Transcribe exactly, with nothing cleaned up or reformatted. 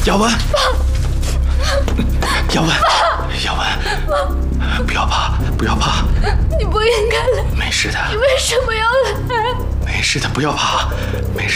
耀文，耀文，耀文，不要怕，不要怕。 你不应该来。 没事的。 你为什么要来？ 没事的，不要怕，没事。